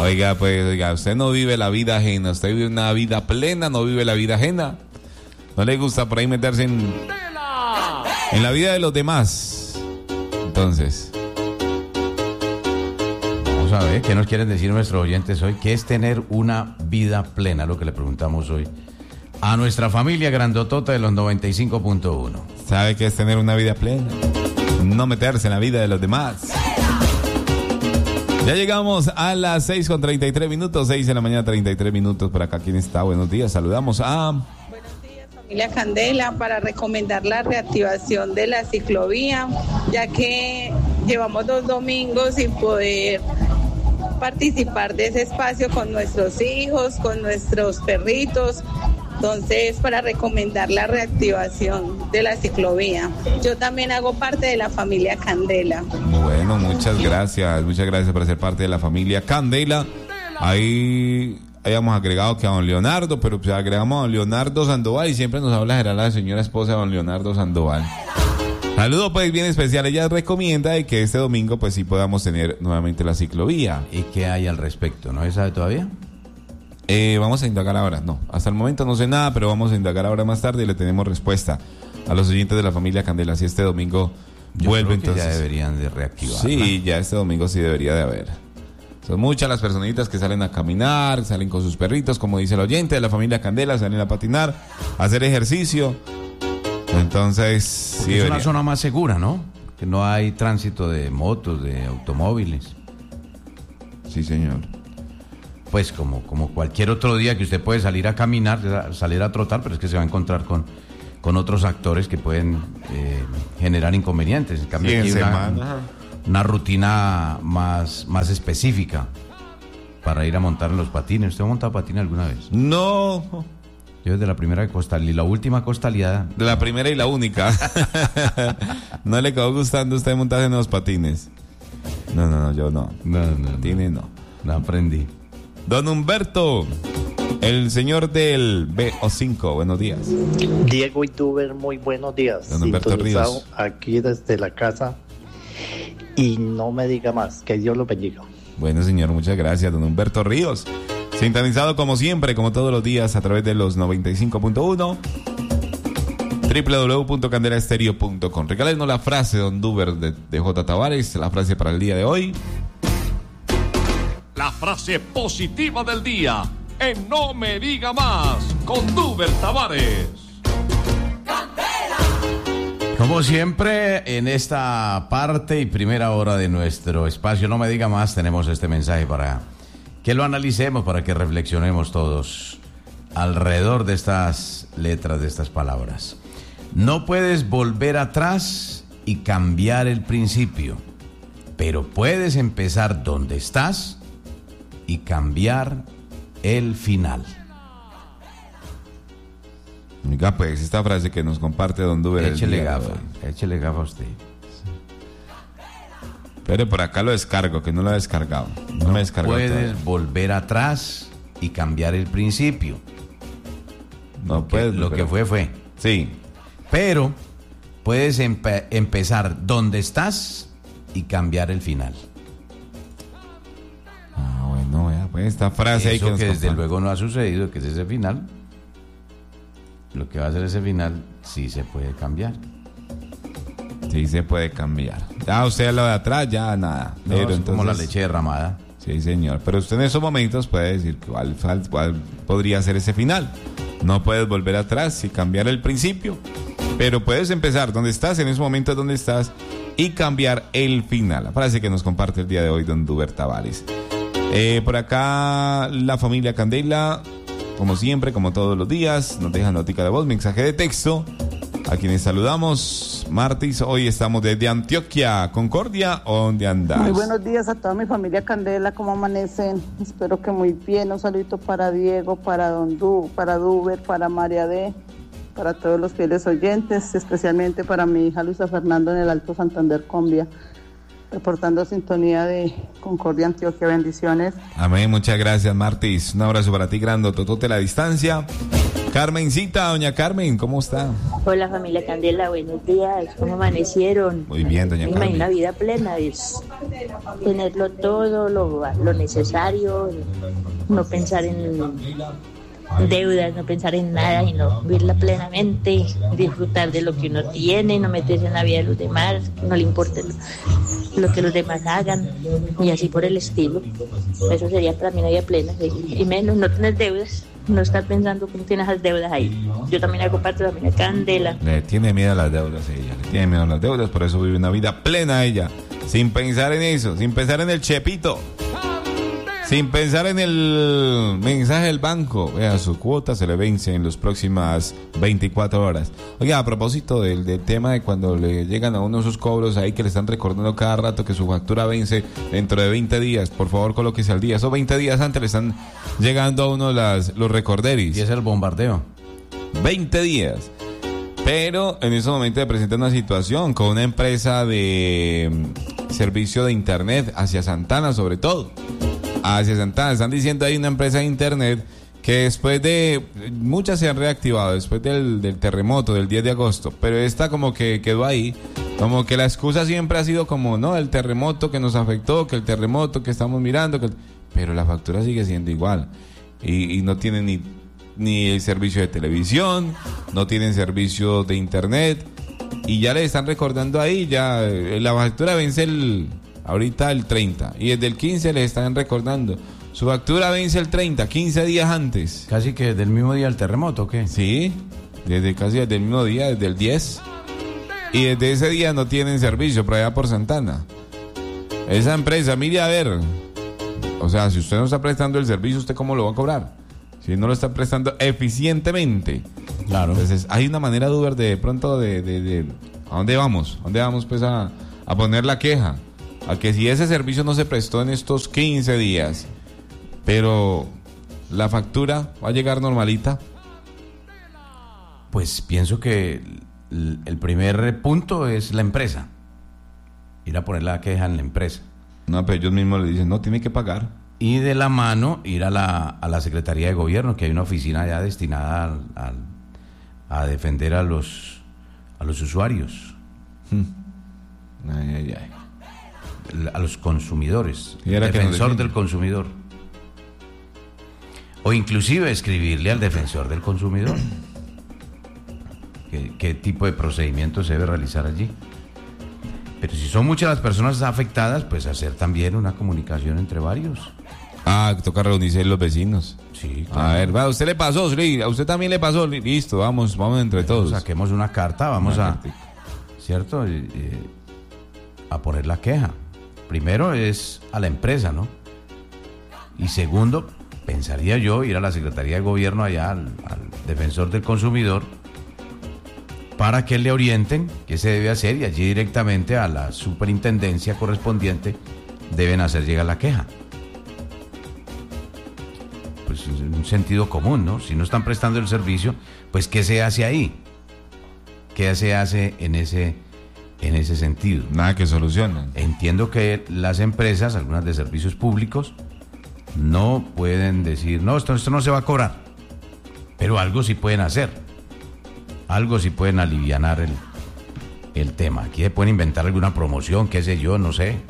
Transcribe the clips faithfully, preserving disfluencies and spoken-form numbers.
Oiga, pues, oiga, usted no vive la vida ajena, usted vive una vida plena, no vive la vida ajena. No le gusta por ahí meterse en, en la vida de los demás. Entonces, vamos a ver, ¿qué nos quieren decir nuestros oyentes hoy? ¿Qué es tener una vida plena? Lo que le preguntamos hoy a nuestra familia grandotota de los noventa y cinco punto uno. ¿Sabe qué es tener una vida plena? No meterse en la vida de los demás. Ya llegamos a las seis con treinta y tres minutos, seis de la mañana, treinta y tres minutos. Por acá, ¿quién está? Buenos días, saludamos a... Buenos días, familia Candela, para recomendar la reactivación de la ciclovía, ya que llevamos dos domingos sin poder participar de ese espacio con nuestros hijos, con nuestros perritos. Entonces, para recomendar la reactivación de la ciclovía. Yo también hago parte de la familia Candela. Bueno, muchas gracias, muchas gracias por ser parte de la familia Candela. Ahí habíamos agregado que a don Leonardo, pero pues agregamos a don Leonardo Sandoval y siempre nos habla Gerald, la señora esposa de don Leonardo Sandoval. Saludo pues bien especial, ella recomienda de que este domingo pues sí podamos tener nuevamente la ciclovía. ¿Y qué hay al respecto? ¿No se sabe todavía? Eh, vamos a indagar ahora, no, hasta el momento no sé nada, pero vamos a indagar ahora más tarde y le tenemos respuesta a los oyentes de la familia Candela. Si este domingo Yo vuelve, creo que entonces ya deberían de reactivar. Sí, ya este domingo sí debería de haber. Son muchas las personitas que salen a caminar, salen con sus perritos, como dice el oyente de la familia Candela, salen a patinar, a hacer ejercicio. Entonces, sí es debería. una zona más segura, ¿no? Que no hay tránsito de motos, de automóviles. Sí, señor. Pues como, como cualquier otro día que usted puede salir a caminar, salir a trotar, pero es que se va a encontrar con, con otros actores que pueden eh, generar inconvenientes. En cambio, Sí, aquí en hay una, semana. una rutina más, más específica para ir a montar en los patines. ¿Usted ha montado patines alguna vez? No, Yo desde la primera costal y la última costaleada. la primera y la única. ¿No le quedó gustando usted montarse en los patines? No, no, no, yo no. No, no, no. Patines no. No aprendí. Don Humberto, el señor del B O cinco, buenos días. Diego y Duber, muy buenos días. Don Humberto Sintonizado Ríos. aquí desde la casa. Y no me diga más, que Dios lo bendiga. Bueno, señor, muchas gracias, don Humberto Ríos. Sintonizado como siempre, como todos los días, a través de los noventa y cinco punto uno, doble u doble u doble u punto candela estéreo punto com. Regálenos la frase, don Duber, de, de J. Tavares, la frase para el día de hoy. La frase positiva del día en No Me Diga Más con Duber Tavares. Como siempre, en esta parte y primera hora de nuestro espacio No Me Diga Más, tenemos este mensaje para que lo analicemos, para que reflexionemos todos alrededor de estas letras, de estas palabras. No puedes volver atrás y cambiar el principio, pero puedes empezar donde estás y cambiar el final. Oiga, pues, esta frase que nos comparte don Duber. Échele el día de gafa, hoy. échele gafa a usted. Pero por acá lo descargo, que no lo he descargado. No, me he descargado Puedes todavía. volver atrás y cambiar el principio. No Lo que, puedes. lo que fue, fue. Sí. Pero puedes empe- empezar donde estás y cambiar el final. Ah, bueno, vea, pues esta frase ahí Eso que nos que desde comparte. luego no ha sucedido, que es ese final. Lo que va a ser ese final sí se puede cambiar. Sí, se puede cambiar. Ya usted lo de atrás, ya nada. No, Pero es como la entonces- leche derramada. Sí, señor. Pero usted en esos momentos puede decir cuál, cuál, cuál podría ser ese final. No puedes volver atrás y cambiar el principio, pero puedes empezar donde estás, en esos momentos donde estás, y cambiar el final. La frase que nos comparte el día de hoy don Duber Tavares. Eh, por acá la familia Candela, como siempre, como todos los días, nos deja notica de voz, mensaje de texto. A quienes saludamos, Martis, hoy estamos desde Antioquia, Concordia, ¿dónde andás? Muy buenos días a toda mi familia Candela, ¿cómo amanecen? Espero que muy bien. Un saludito para Diego, para Don Du, para Duber, para María D, para todos los fieles oyentes, especialmente para mi hija Luisa Fernando en el Alto Santander, Combia, reportando sintonía de Concordia, Antioquia. Bendiciones. Amén, muchas gracias, Martis. Un abrazo para ti, grandototote la distancia. Carmencita, doña Carmen, ¿cómo está? Hola familia Candela, buenos días, ¿cómo amanecieron? Muy bien, doña Me Carmen. imagino una vida plena es tenerlo todo, lo, lo necesario, no pensar en deudas, no pensar en nada, sino vivirla plenamente, disfrutar de lo que uno tiene, no meterse en la vida de los demás, no le importe lo, lo que los demás hagan, y así por el estilo. Eso sería para mí una vida plena, sí. Y menos no tener deudas, no estar pensando que no tienes esas deudas ahí. Yo también hago parte de la familia Candela. Le tiene miedo a las deudas ella, le tiene miedo a las deudas, por eso vive una vida plena ella, sin pensar en eso, sin pensar en el chepito, sin pensar en el mensaje del banco. Vea, su cuota se le vence en las próximas veinticuatro horas. Oiga, a propósito del, del tema de cuando le llegan a uno esos cobros ahí que le están recordando cada rato que su factura vence dentro de veinte días, por favor colóquese al día. Esos veinte días antes le están llegando a uno las, los recorderis. Y es el bombardeo. veinte días. Pero en ese momento se presenta una situación con una empresa de mm, servicio de internet hacia Santana, sobre todo. Hacia Santana, están diciendo hay una empresa de internet que después de, muchas se han reactivado después del, del terremoto del diez de agosto, pero esta como que quedó ahí, como que la excusa siempre ha sido como, no, el terremoto que nos afectó, que el terremoto que estamos mirando, que el... pero la factura sigue siendo igual, y, y no tienen ni, ni el servicio de televisión, no tienen servicio de internet, y ya le están recordando ahí, ya eh, la factura vence el... ahorita el treinta, y desde el quince les están recordando, su factura vence el treinta, quince días antes. Casi que del mismo día del terremoto, ¿o qué? Sí, desde casi desde el mismo día, desde el diez. Y desde ese día no tienen servicio por allá por Santana. Esa empresa, mire a ver, o sea, si usted no está prestando el servicio, ¿usted cómo lo va a cobrar? Si no lo está prestando eficientemente. Claro. Entonces hay una manera, Duber, de pronto de, de, de... ¿a dónde vamos? ¿A dónde vamos pues a, a poner la queja? A que si ese servicio no se prestó en estos quince días, pero la factura va a llegar normalita. Pues pienso que el, el primer punto es la empresa. Ir a poner la queja en la empresa. No, pero ellos mismos le dicen, no, tiene que pagar. Y de la mano ir a la, a la Secretaría de Gobierno, que hay una oficina ya destinada al, al, a defender a los, a los usuarios. Hmm. Ay, ay, ay. A los consumidores, Y era que defensor nos del consumidor, o inclusive escribirle al defensor del consumidor qué, qué tipo de procedimiento se debe realizar allí. Pero si son muchas las personas afectadas, pues hacer también una comunicación entre varios. Ah, toca reunirse los vecinos. Sí, claro. A ver, va, a usted le pasó, sí, a usted también le pasó, listo, vamos, vamos entre todos. Saquemos una carta, vamos Una a, cartica. ¿cierto? Eh, eh, a poner la queja. Primero es a la empresa, ¿no? Y segundo, pensaría yo ir a la Secretaría de Gobierno allá al, al defensor del consumidor para que le orienten qué se debe hacer, y allí directamente a la superintendencia correspondiente deben hacer llegar la queja. Pues en un sentido común, ¿no? Si no están prestando el servicio, pues ¿qué se hace ahí? ¿Qué se hace en ese en ese sentido? Nada que solucionan. Entiendo que las empresas, algunas de servicios públicos, no pueden decir, no, esto, esto no se va a cobrar, pero algo sí pueden hacer, algo sí pueden alivianar el, el tema. Aquí se pueden inventar alguna promoción, qué sé yo, no sé,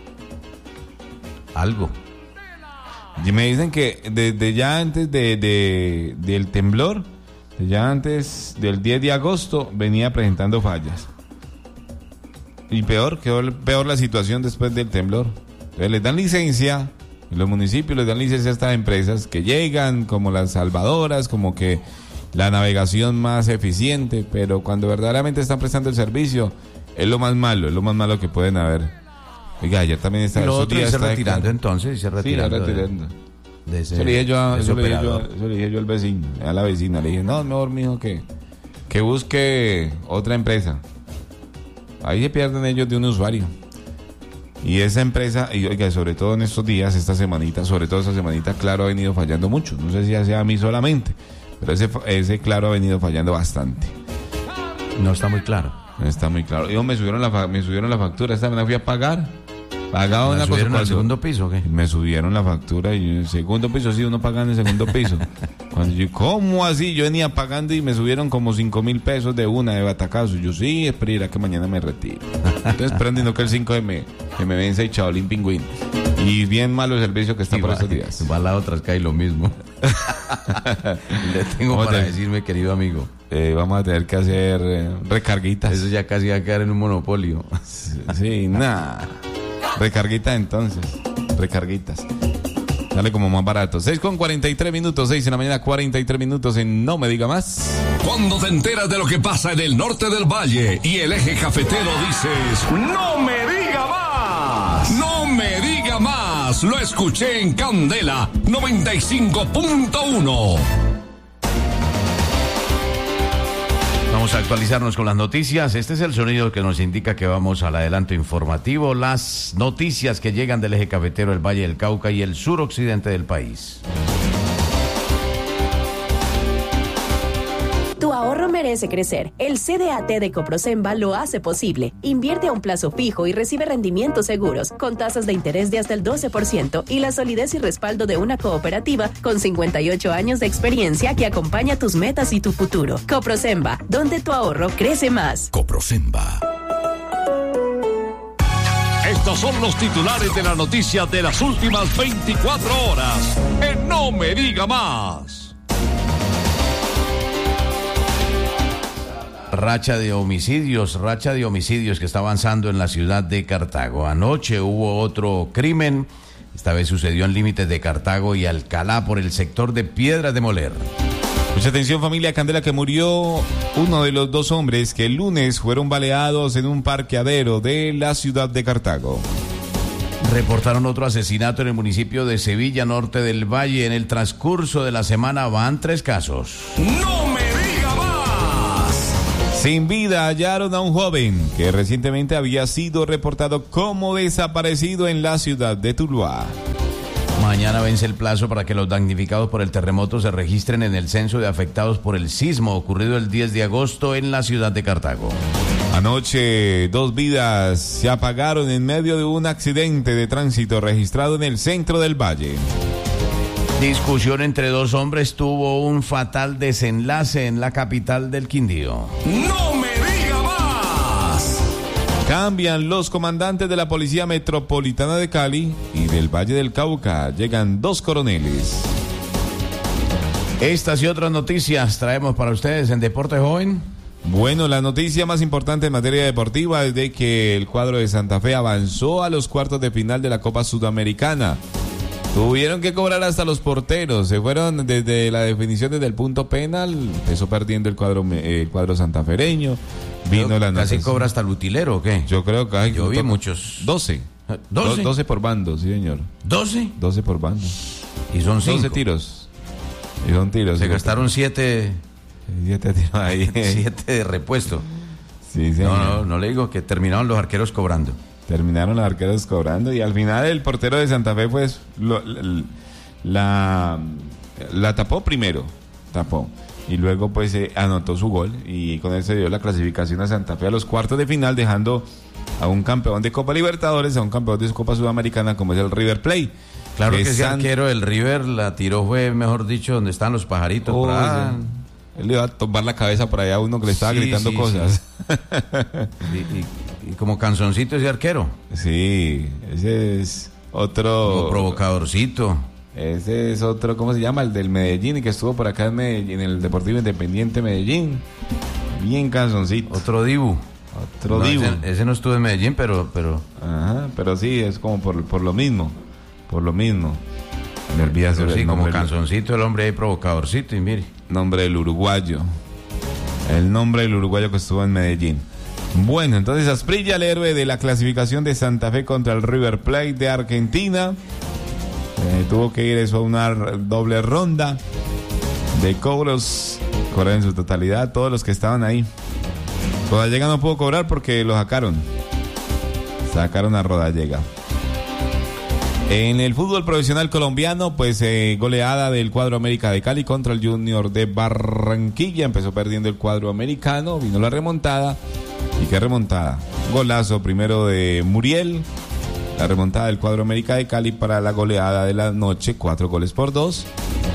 algo. Y me dicen que desde ya antes de, de, del temblor, de ya antes del diez de agosto, venía presentando fallas. Y peor, quedó peor la situación después del temblor. Entonces les dan licencia, en los municipios les dan licencia a estas empresas que llegan como las salvadoras, como que la navegación más eficiente, pero cuando verdaderamente están prestando el servicio, es lo más malo, es lo más malo que pueden haber. Oiga, ayer también está... Y lo esos otro días irse está de- retirando entonces, irse Sí, retirando. la de- retirando. de ese- Eso le dije yo, a- de ese eso le dije yo, operador. eso le dije yo al vecino, a la vecina. Le dije, no, mejor, mijo, que, que busque otra empresa. Ahí se pierden ellos de un usuario. Y esa empresa, y oiga, sobre todo en estos días, esta semanita, sobre todo esta semanita, Claro ha venido fallando mucho. No sé si sea a mí solamente, pero ese, ese Claro ha venido fallando bastante. No está muy claro. No está muy claro. Yo me subieron la, fa- me subieron la factura, esta me la fui a pagar. Pagaba ¿La una cosa subieron al cuando- segundo piso o qué? Me subieron la factura y en el segundo piso, sí, uno paga en el segundo piso. Cuando yo, ¿cómo así? Yo venía pagando y me subieron como cinco mil pesos de una de batacazo. Yo sí, espera que mañana me retiro. Estoy esperando y no que el cinco me, que me vence el Chaolín Pingüín. Y bien malo el servicio que está y por va, estos días. Va a la otra, cae lo mismo. Le tengo vamos para te... decirme, querido amigo. Eh, vamos a tener que hacer eh, recarguitas. Eso ya casi va a quedar en un monopolio. Sí, sí nada. Recarguitas entonces. Recarguitas. Sale como más barato. seis con cuarenta y tres minutos, seis en la mañana, cuarenta y tres minutos en No Me Diga Más. Cuando te enteras de lo que pasa en el norte del valle y el eje cafetero, dices: ¡No me diga más! ¡No me diga más! Lo escuché en Candela noventa y cinco punto uno. Vamos a actualizarnos con las noticias. Este es el sonido que nos indica que vamos al adelanto informativo. Las noticias que llegan del eje cafetero, el Valle del Cauca y el suroccidente del país. Tu ahorro merece crecer. El C D A T de Coprosemba lo hace posible. Invierte a un plazo fijo y recibe rendimientos seguros, con tasas de interés de hasta el doce por ciento y la solidez y respaldo de una cooperativa con cincuenta y ocho años de experiencia que acompaña tus metas y tu futuro. Coprosemba, donde tu ahorro crece más. Coprosemba. Estos son los titulares de la noticia de las últimas veinticuatro horas. En No Me Diga Más. Racha de homicidios, racha de homicidios que está avanzando en la ciudad de Cartago. Anoche hubo otro crimen, esta vez sucedió en límites de Cartago y Alcalá por el sector de Piedras de Moler. Mucha atención, familia Candela, que murió uno de los dos hombres que el lunes fueron baleados en un parqueadero de la ciudad de Cartago. Reportaron otro asesinato en el municipio de Sevilla, norte del Valle. En el transcurso de la semana van tres casos. ¡No me diga más! Sin vida hallaron a un joven que recientemente había sido reportado como desaparecido en la ciudad de Tuluá. Mañana vence el plazo para que los damnificados por el terremoto se registren en el censo de afectados por el sismo ocurrido el diez de agosto en la ciudad de Cartago. Anoche, dos vidas se apagaron en medio de un accidente de tránsito registrado en el centro del Valle. Discusión entre dos hombres tuvo un fatal desenlace en la capital del Quindío. ¡No me diga más! Cambian los comandantes de la Policía Metropolitana de Cali y del Valle del Cauca. Llegan dos coroneles. Estas y otras noticias traemos para ustedes en Deporte Joven. Bueno, la noticia más importante en materia deportiva es de que el cuadro de Santa Fe avanzó a los cuartos de final de la Copa Sudamericana. Tuvieron que cobrar hasta los porteros, se fueron desde la definición desde el punto penal, empezó perdiendo el cuadro eh, el cuadro santafereño, vino Creo la casi cobra hasta el utilero, ¿o qué? Yo creo que hay Yo vi muchos. doce. ¿doce? doce por bando, sí señor. ¿doce? doce por bando. Y son cinco. doce tiros. Y son tiros. Se gastaron siete. siete tiros ahí. siete de repuesto. Sí, señor. No, no, no le digo que terminaron los arqueros cobrando. Terminaron los arqueros cobrando y al final el portero de Santa Fe pues lo, la, la tapó primero, tapó y luego pues eh, anotó su gol y con él se dio la clasificación a Santa Fe a los cuartos de final, dejando a un campeón de Copa Libertadores, a un campeón de Copa Sudamericana como es el River Plate. Claro que, que ese San... arquero del River la tiró, fue mejor dicho, donde están los pajaritos. Oh, por ahí. sí. Él le iba a tomar la cabeza por allá a uno que le estaba sí, gritando sí, cosas. Sí. y, y, y como canzoncito ese arquero. Sí, ese es otro... Como provocadorcito. Ese es otro, ¿cómo se llama? El del Medellín, que estuvo por acá en Medellín, en el Deportivo Independiente Medellín. Bien canzoncito. Otro dibu. Otro no, dibu. Ese, ese no estuvo en Medellín, pero... pero... Ajá, pero sí, es como por, por lo mismo. Por lo mismo. Me olvidé Pero el sí, como nombre canzoncito el hombre ahí provocadorcito y mire. Nombre del uruguayo. El nombre del uruguayo que estuvo en Medellín. Bueno, entonces Asprilla, el héroe de la clasificación de Santa Fe contra el River Plate de Argentina. Eh, tuvo que ir eso a una doble ronda de cobros. Cobrar en su totalidad todos los que estaban ahí. Rodallega no pudo cobrar porque lo sacaron. Sacaron a Rodallega. En el fútbol profesional colombiano, pues eh, goleada del cuadro América de Cali contra el Junior de Barranquilla. Empezó perdiendo el cuadro americano, vino la remontada. ¿Y qué remontada? Golazo primero de Muriel. La remontada del cuadro América de Cali para la goleada de la noche, cuatro goles por dos.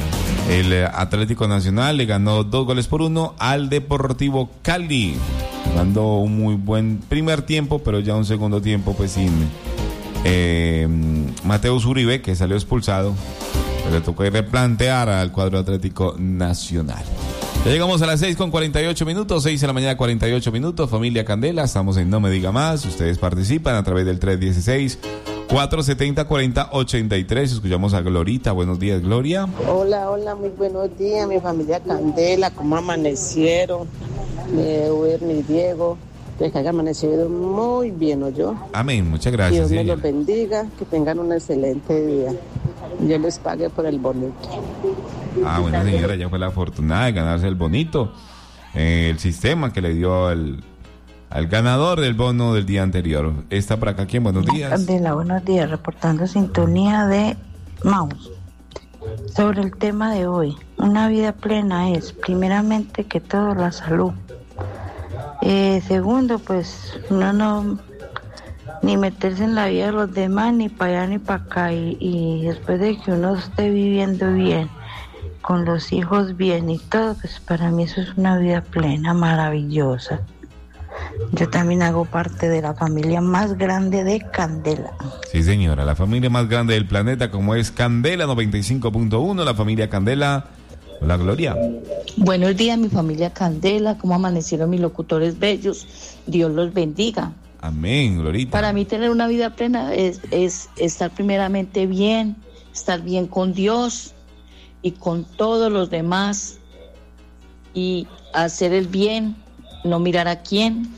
El Atlético Nacional le ganó dos goles por uno al Deportivo Cali. Mandó un muy buen primer tiempo, pero ya un segundo tiempo pues sin eh, Mateus Uribe, que salió expulsado. Le tocó replantear al cuadro Atlético Nacional. Ya llegamos a las seis con cuarenta y ocho minutos, seis de la mañana, cuarenta y ocho minutos. Familia Candela, estamos en No Me Diga Más. Ustedes participan a través del tres uno seis, cuatro siete cero, cuatro cero ocho tres. Escuchamos a Glorita. Buenos días, Gloria. Hola, hola, muy buenos días, mi familia Candela, ¿cómo amanecieron? Mi Uber, mi Diego, que hayan amanecido muy bien, ¿o yo? Amén, muchas gracias. Dios me señora. los bendiga, que tengan un excelente día. Yo les pague por el bonito. Ah, bueno, señora, ya fue la afortunada de ganarse el bonito. Eh, el sistema que le dio al, al ganador del bono del día anterior. Está por acá, ¿quién? Buenos días. Candela, buenos días, reportando sintonía de Maus. Sobre el tema de hoy, una vida plena es, primeramente que todo, la salud. Eh, segundo, pues, uno no, ni meterse en la vida de los demás, ni para allá ni para acá. Y, y después de que uno esté viviendo bien, con los hijos bien y todo, pues para mí eso es una vida plena, maravillosa. Yo también hago parte de la familia más grande de Candela. Sí, señora, la familia más grande del planeta, como es Candela noventa y cinco punto uno, la familia Candela. Hola, Gloria. Buenos días, mi familia Candela. ¿Cómo amanecieron mis locutores bellos? Dios los bendiga. Amén, Glorita. Para mí tener una vida plena es, es estar primeramente bien, estar bien con Dios y con todos los demás y hacer el bien, no mirar a quién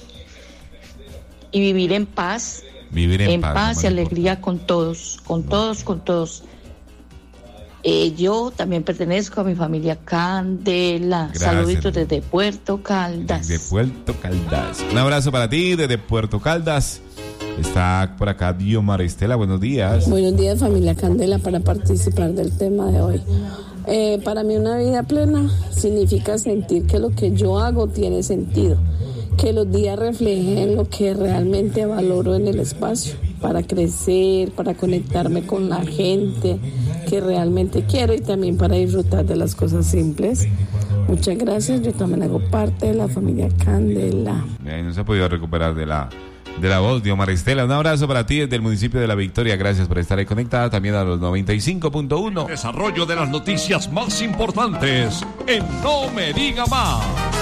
y vivir en paz. Vivir en, en paz, paz y no alegría con todos, con no. todos, con todos. Eh, yo también pertenezco a mi familia Candela. Gracias. Saluditos desde Puerto Caldas. Desde Puerto Caldas. Un abrazo para ti desde Puerto Caldas. Está por acá Diomar Estela, buenos días. Buenos días, familia Candela, para participar del tema de hoy. Eh, para mí una vida plena significa sentir que lo que yo hago tiene sentido, que los días reflejen lo que realmente valoro en el espacio, para crecer, para conectarme con la gente que realmente quiero y también para disfrutar de las cosas simples. Muchas gracias, yo también hago parte de la familia Candela. Eh, no se ha podido recuperar de la... de la voz de Omar Estela. Un abrazo para ti desde el municipio de La Victoria. Gracias por estar ahí conectada también a los noventa y cinco punto uno. Desarrollo de las noticias más importantes en No Me Diga Más.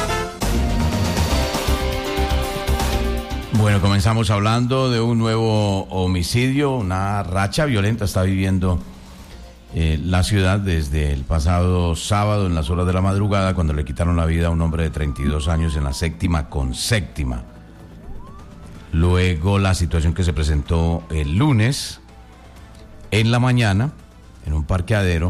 Bueno, comenzamos hablando de un nuevo homicidio. Una racha violenta está viviendo eh, la ciudad desde el pasado sábado en las horas de la madrugada, cuando le quitaron la vida a un hombre de treinta y dos años en la séptima con séptima. Luego la situación que se presentó el lunes en la mañana en un parqueadero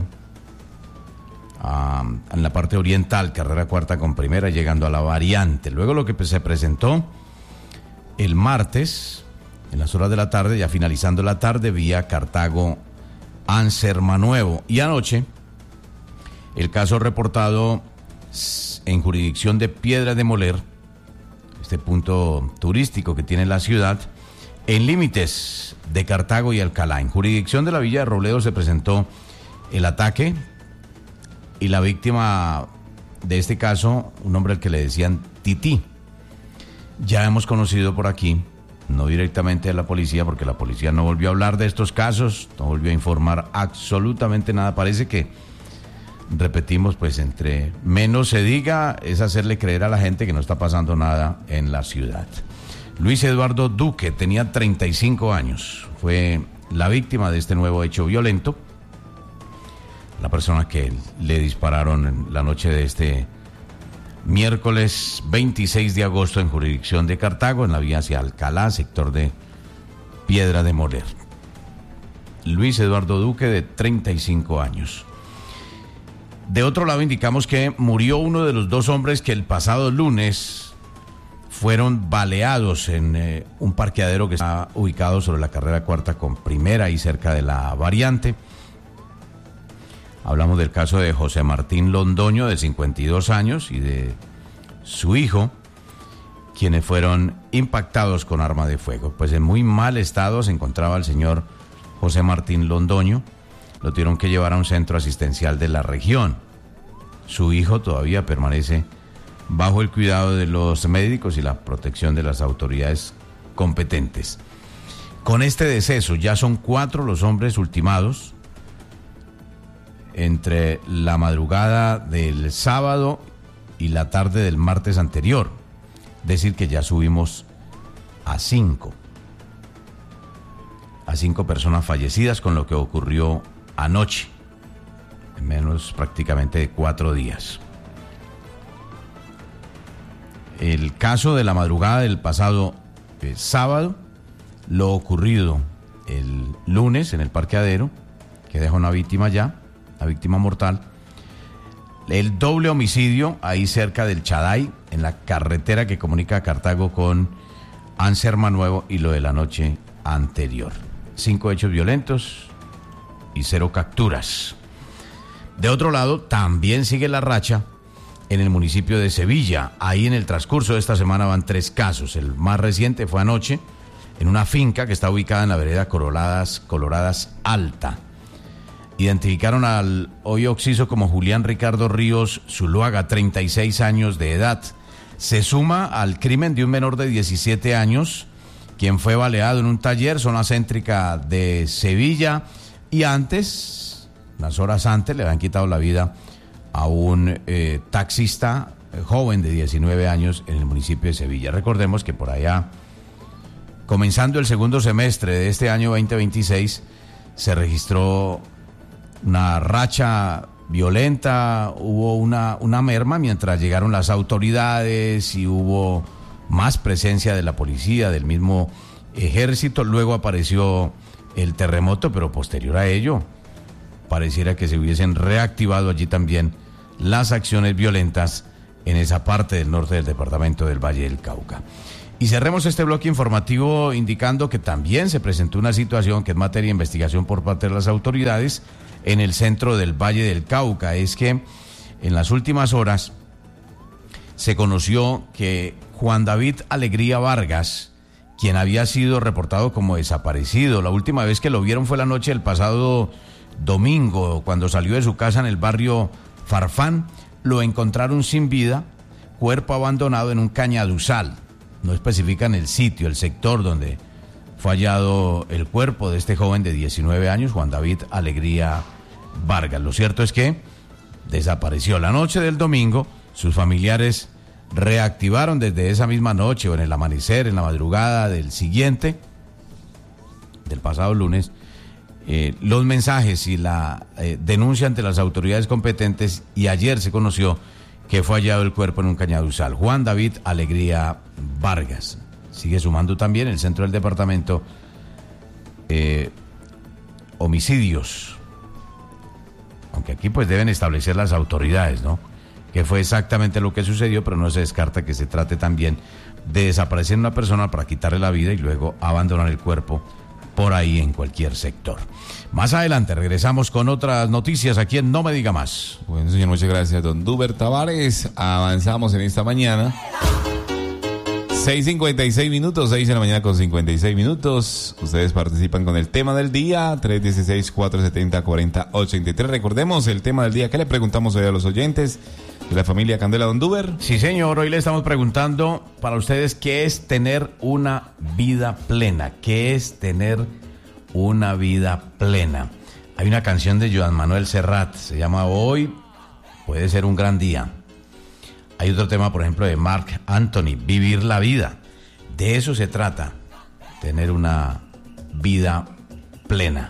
um, en la parte oriental, carrera cuarta con primera, llegando a la variante. Luego lo que se presentó el martes en las horas de la tarde, ya finalizando la tarde, vía Cartago Ansermanuevo. Y anoche el caso reportado en jurisdicción de Piedra de Moler, este punto turístico que tiene la ciudad, en límites de Cartago y Alcalá. En jurisdicción de la Villa de Robledo se presentó el ataque y la víctima de este caso, un hombre al que le decían Tití. Ya hemos conocido por aquí, no directamente de la policía, porque la policía no volvió a hablar de estos casos, no volvió a informar absolutamente nada. Parece que, repetimos, pues entre menos se diga es hacerle creer a la gente que no está pasando nada en la ciudad. Luis Eduardo Duque tenía treinta y cinco años, fue la víctima de este nuevo hecho violento, la persona que le dispararon en la noche de este miércoles veintiséis de agosto en jurisdicción de Cartago, en la vía hacia Alcalá, sector de Piedra de Moler. Luis Eduardo Duque, de treinta y cinco años. De otro lado, indicamos que murió uno de los dos hombres que el pasado lunes fueron baleados en eh, un parqueadero que está ubicado sobre la carrera cuarta con primera y cerca de la variante. Hablamos del caso de José Martín Londoño, de cincuenta y dos años, y de su hijo, quienes fueron impactados con arma de fuego. Pues en muy mal estado se encontraba el señor José Martín Londoño, lo tuvieron que llevar a un centro asistencial de la región. Su hijo todavía permanece bajo el cuidado de los médicos y la protección de las autoridades competentes. Con este deceso ya son cuatro los hombres ultimados entre la madrugada del sábado y la tarde del martes anterior. Decir que ya subimos a cinco. A cinco personas fallecidas con lo que ocurrió anoche, en menos prácticamente de cuatro días. El caso de la madrugada del pasado eh, sábado, lo ocurrido el lunes en el parqueadero, que deja una víctima ya, la víctima mortal. El doble homicidio ahí cerca del Chaday, en la carretera que comunica a Cartago con Anserma Nuevo, y lo de la noche anterior. Cinco hechos violentos y cero capturas. De otro lado, también sigue la racha en el municipio de Sevilla. Ahí en el transcurso de esta semana van tres casos. El más reciente fue anoche, en una finca que está ubicada en la vereda Coloradas, Coloradas Alta. Identificaron al hoy occiso como Julián Ricardo Ríos Zuluaga, treinta y seis años de edad. Se suma al crimen de un menor de diecisiete años, quien fue baleado en un taller, zona céntrica de Sevilla, y antes, unas horas antes, le habían quitado la vida a un eh, taxista eh, joven de diecinueve años en el municipio de Sevilla. Recordemos que por allá, comenzando el segundo semestre de este año veinte veintiséis, se registró una racha violenta, hubo una, una merma mientras llegaron las autoridades y hubo más presencia de la policía, del mismo ejército. Luego apareció el terremoto, pero posterior a ello pareciera que se hubiesen reactivado allí también las acciones violentas en esa parte del norte del departamento del Valle del Cauca. Y cerremos este bloque informativo indicando que también se presentó una situación que es materia de investigación por parte de las autoridades en el centro del Valle del Cauca. Es que en las últimas horas se conoció que Juan David Alegría Vargas, quien había sido reportado como desaparecido, la última vez que lo vieron fue la noche del pasado domingo, cuando salió de su casa en el barrio Farfán, lo encontraron sin vida, cuerpo abandonado en un cañaduzal. No especifican el sitio, el sector donde fue hallado el cuerpo de este joven de diecinueve años, Juan David Alegría Vargas. Lo cierto es que desapareció la noche del domingo. Sus familiares reactivaron desde esa misma noche o en el amanecer, en la madrugada del siguiente, del pasado lunes, eh, los mensajes y la eh, denuncia ante las autoridades competentes, y ayer se conoció que fue hallado el cuerpo en un cañaduzal. Juan David Alegría Vargas. Sigue sumando también el centro del departamento eh, homicidios, aunque aquí pues deben establecer las autoridades, ¿no?, que fue exactamente lo que sucedió, pero no se descarta que se trate también de desaparecer una persona para quitarle la vida y luego abandonar el cuerpo por ahí en cualquier sector. Más adelante regresamos con otras noticias aquí en No Me Diga Más. Bueno, señor, muchas gracias, don Duber Tavares. Avanzamos en esta mañana. seis cincuenta y seis minutos, seis de la mañana con cincuenta y seis minutos. Ustedes participan con el tema del día, tres uno seis, cuatro siete cero, cuatro cero ocho tres. Recordemos el tema del día. ¿Qué le preguntamos hoy a los oyentes de la familia Candela, don Duber? Sí, señor, hoy le estamos preguntando para ustedes qué es tener una vida plena. ¿Qué es tener una vida plena? Hay una canción de Joan Manuel Serrat, se llama Hoy puede ser un gran día. Hay otro tema, por ejemplo, de Marc Anthony, Vivir la vida. De eso se trata, tener una vida plena.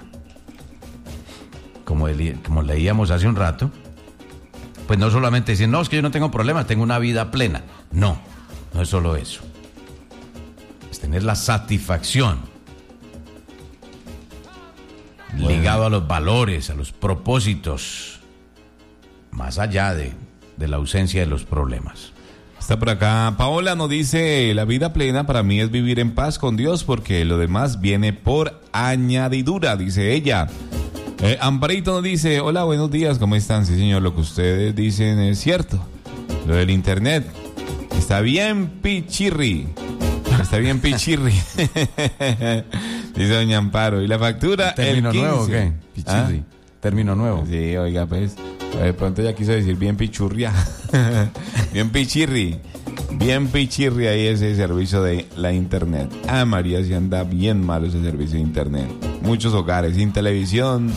Como, el, como leíamos hace un rato, pues no solamente decir, no, es que yo no tengo problemas, tengo una vida plena. No, no es solo eso. Es tener la satisfacción, bueno, ligado a los valores, a los propósitos, más allá de... de la ausencia de los problemas. Está por acá, Paola nos dice, la vida plena para mí es vivir en paz con Dios, porque lo demás viene por añadidura, dice ella. Eh, Amparito nos dice, hola, buenos días, ¿cómo están? Sí, señor, lo que ustedes dicen es cierto. Lo del internet está bien pichirri. Está bien pichirri. Dice doña Amparo. ¿Y la factura? ¿Término el quince. nuevo o qué? Pichirri. ¿Ah? término nuevo. Sí, oiga, pues, de pronto ya quiso decir bien pichurria. Bien pichirri. Bien pichirri ahí ese servicio de la internet. Ah, María, si anda bien malo ese servicio de internet. Muchos hogares sin televisión,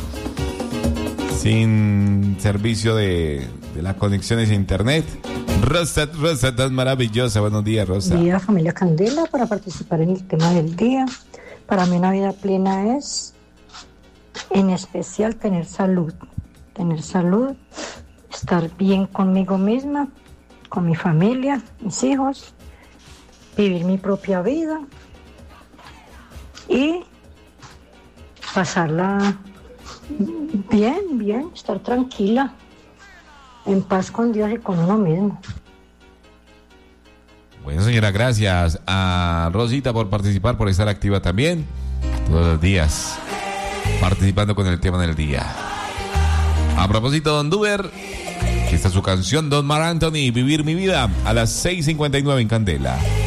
sin servicio de, de las conexiones a internet. Rosa, Rosa, tan maravillosa. Buenos días, Rosa. Buen día, familia Candela, para participar en el tema del día. Para mí una vida plena es, en especial, tener salud. Tener salud, estar bien conmigo misma, con mi familia, mis hijos, vivir mi propia vida y pasarla bien, bien, estar tranquila, en paz con Dios y con uno mismo. Bueno, señora, gracias a Rosita por participar, por estar activa también todos los días, participando con el tema del día. A propósito, Don Duber, esta es su canción, Don Mar Anthony, Vivir mi vida, a las seis cincuenta y nueve en Candela.